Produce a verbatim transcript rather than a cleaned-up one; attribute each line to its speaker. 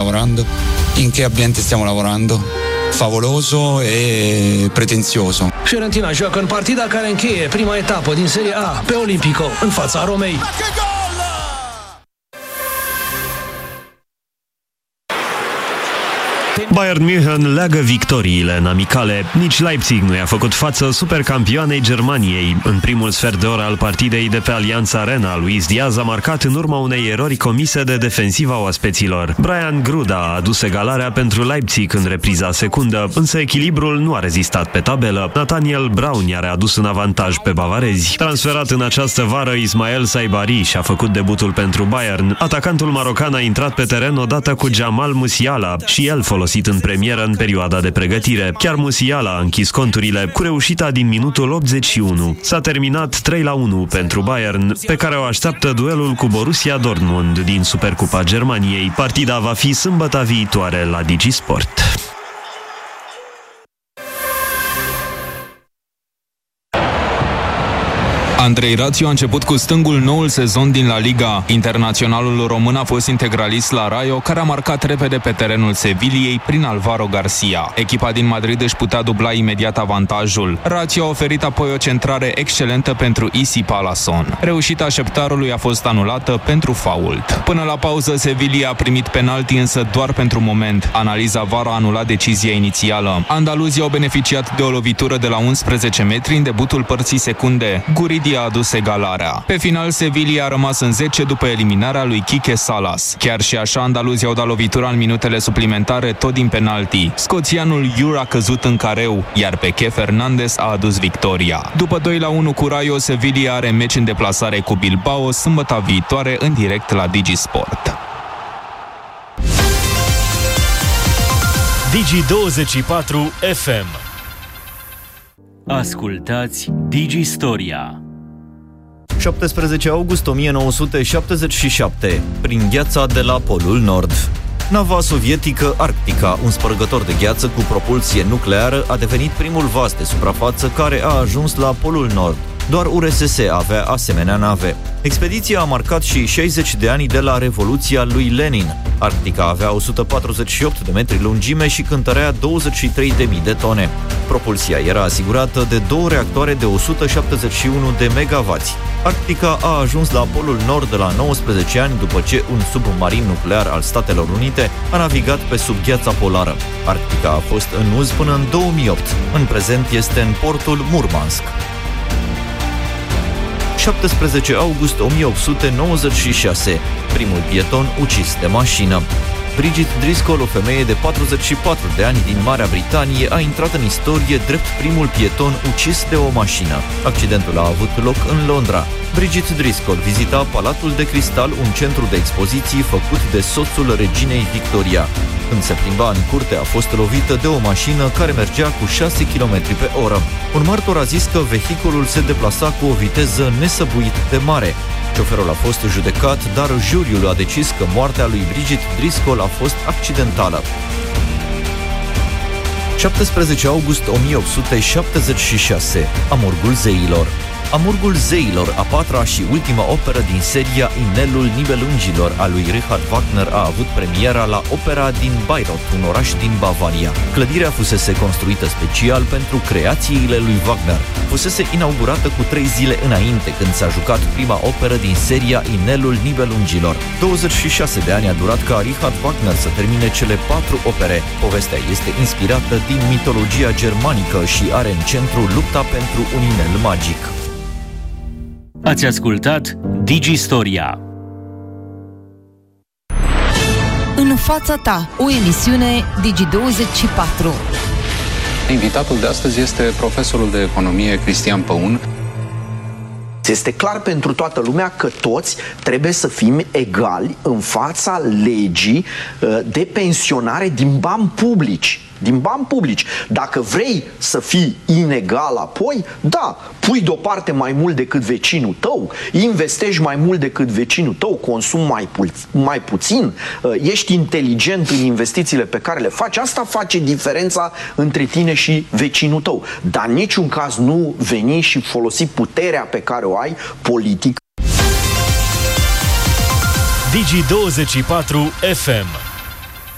Speaker 1: lavorando, in che ambiente stiamo lavorando. Favoloso e pretenzioso.
Speaker 2: Fiorentina joacă în partida care încheie prima etapă din Serie A pe Olimpico în fața Romei.
Speaker 3: Bayern München leagă victoriile în amicale. Nici Leipzig nu i-a făcut față supercampioanei Germaniei. În primul sfert de oră al partidei de pe Allianz Arena, Luis Diaz a marcat în urma unei erori comise de defensiva oaspeților. Brian Gruda a adus egalarea pentru Leipzig în repriza secundă, însă echilibrul nu a rezistat pe tabelă. Nathaniel Braun i-a readus un avantaj pe bavarezi. Transferat în această vară, Ismael Saibari și-a făcut debutul pentru Bayern. Atacantul marocan a intrat pe teren odată cu Jamal Musiala și el folosit în premieră în perioada de pregătire. Chiar Musiala a închis conturile cu reușita din minutul optzeci și unu. S-a terminat trei la unu pentru Bayern, pe care o așteaptă duelul cu Borussia Dortmund din Supercupa Germaniei. Partida va fi sâmbătă viitoare la DigiSport.
Speaker 4: Andrei Rațiu a început cu stângul noul sezon din La Liga. Internaționalul român a fost integralist la Rayo, care a marcat repede pe terenul Seviliei prin Alvaro Garcia. Echipa din Madrid își putea dubla imediat avantajul. Rațiu a oferit apoi o centrare excelentă pentru Isi Palazon. Reușita așteptarului a fost anulată pentru fault. Până la pauză, Sevilla a primit penalti, însă doar pentru moment. Analiza V A R a anulat decizia inițială. Andaluzii au beneficiat de o lovitură de la unsprezece metri în debutul părții secunde. Guridi a adus egalarea. Pe final, Sevilla a rămas în zece după eliminarea lui Quique Salas. Chiar și așa, andaluzii au dat lovitura în minutele suplimentare, tot din penalti. Scoțianul Iur a căzut în careu, iar Peque Fernandez a adus victoria. După doi la unu cu Rayo, Sevilla are meci în deplasare cu Bilbao sâmbătă viitoare în direct la DigiSport.
Speaker 5: Digi douăzeci și patru F M. Ascultați Digistoria.
Speaker 6: șaptesprezece august o mie nouă sute șaptezeci și șapte. Prin gheața de la Polul Nord. Nava sovietică Arctica, un spărgător de gheață cu propulsie nucleară, a devenit primul vas de suprafață care a ajuns la Polul Nord. Doar U R S S avea asemenea nave. Expediția a marcat și șaizeci de ani de la Revoluția lui Lenin. Arctica avea o sută patruzeci și opt de metri lungime și cântărea douăzeci și trei de mii de tone. Propulsia era asigurată de două reactoare de o sută șaptezeci și unu de megavați. Arctica a ajuns la Polul Nord de la nouăsprezece ani după ce un submarin nuclear al Statelor Unite a navigat pe sub gheața polară. Arctica a fost în uz până în două mii opt. În prezent este în portul Murmansk. șaptesprezece august o mie opt sute nouăzeci și șase. Primul pieton ucis de mașină. Bridget Driscoll, o femeie de patruzeci și patru de ani din Marea Britanie, a intrat în istorie drept primul pieton ucis de o mașină. Accidentul a avut loc în Londra. Bridget Driscoll vizita Palatul de Cristal, un centru de expoziții făcut de soțul reginei Victoria. Când se plimba în curte, a fost lovită de o mașină care mergea cu șase kilometri pe oră. Un martor a zis că vehiculul se deplasa cu o viteză nesăbuit de mare. Șoferul a fost judecat, dar juriul a decis că moartea lui Bridget Driscoll a fost accidentală. șaptesprezece august o mie opt sute șaptezeci și șase. Amurgul zeilor. Amurgul zeilor, a patra și ultima operă din seria Inelul Nibelungilor a lui Richard Wagner, a avut premiera la Opera din Bayreuth, un oraș din Bavaria. Clădirea fusese construită special pentru creațiile lui Wagner. Fusese inaugurată cu trei zile înainte, când s-a jucat prima operă din seria Inelul Nibelungilor. douăzeci și șase de ani a durat ca Richard Wagner să termine cele patru opere. Povestea este inspirată din mitologia germanică și are în centru lupta pentru un inel magic.
Speaker 5: Ați ascultat Digistoria.
Speaker 7: În fața ta, o emisiune Digi douăzeci și patru.
Speaker 8: Invitatul de astăzi este profesorul de economie Cristian Păun.
Speaker 9: Este clar pentru toată lumea că toți trebuie să fim egali în fața legii de pensionare din bani publici. Din bani publici. Dacă vrei să fii inegal apoi, da, pui deoparte mai mult decât vecinul tău, investești mai mult decât vecinul tău, consumi mai, pu- mai puțin, ești inteligent în investițiile pe care le faci, asta face diferența între tine și vecinul tău. Dar în niciun caz nu veni și folosi puterea pe care o ai politic.
Speaker 5: Digi douăzeci și patru F M.